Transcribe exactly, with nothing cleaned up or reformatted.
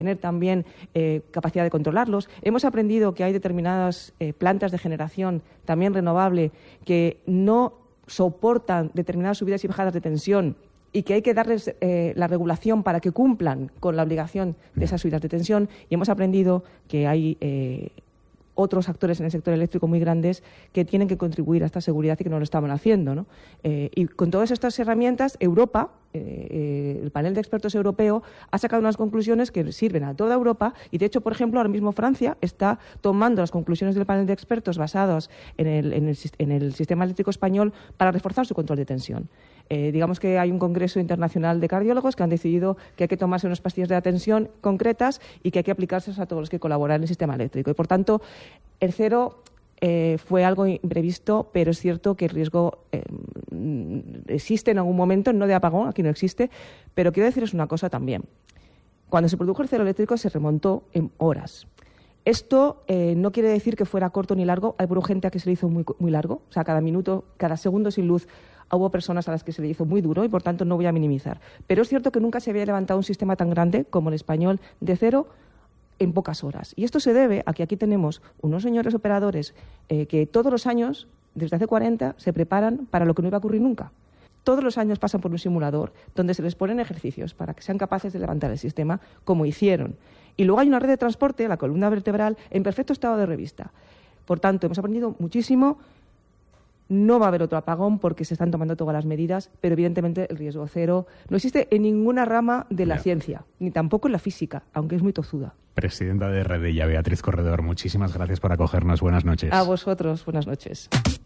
tener también eh, capacidad de controlarlos. Hemos aprendido que hay determinadas eh, plantas de generación, también renovable, que no soportan determinadas subidas y bajadas de tensión y que hay que darles eh, la regulación para que cumplan con la obligación de esas subidas de tensión. Y hemos aprendido que hay eh, otros actores en el sector eléctrico muy grandes que tienen que contribuir a esta seguridad y que no lo estaban haciendo, ¿no? Eh, y con todas estas herramientas, Europa, eh, eh, el panel de expertos europeo, ha sacado unas conclusiones que sirven a toda Europa y, de hecho, por ejemplo, ahora mismo Francia está tomando las conclusiones del panel de expertos basadas en el, en el, en el sistema eléctrico español para reforzar su control de tensión. Eh, digamos que hay un congreso internacional de cardiólogos que han decidido que hay que tomarse unas pastillas de atención concretas y que hay que aplicárselas a todos los que colaboran en el sistema eléctrico. Y, por tanto, el cero eh, fue algo imprevisto, pero es cierto que el riesgo eh, existe en algún momento, no de apagón, aquí no existe, pero quiero decirles una cosa también. Cuando se produjo el cero eléctrico se remontó en horas. Esto eh, no quiere decir que fuera corto ni largo. Hubo gente a que se le hizo muy, muy largo, o sea, cada minuto, cada segundo sin luz. Hubo personas a las que se le hizo muy duro y, por tanto, no voy a minimizar. Pero es cierto que nunca se había levantado un sistema tan grande como el español de cero en pocas horas. Y esto se debe a que aquí tenemos unos señores operadores eh, que todos los años, desde hace cuarenta, se preparan para lo que no iba a ocurrir nunca. Todos los años pasan por un simulador donde se les ponen ejercicios para que sean capaces de levantar el sistema como hicieron. Y luego hay una red de transporte, la columna vertebral, en perfecto estado de revista. Por tanto, hemos aprendido muchísimo. No va a haber otro apagón porque se están tomando todas las medidas, pero evidentemente el riesgo cero no existe en ninguna rama de la yeah. ciencia, ni tampoco en la física, aunque es muy tozuda. Presidenta de Redella, Beatriz Corredor, muchísimas gracias por acogernos. Buenas noches. A vosotros, buenas noches.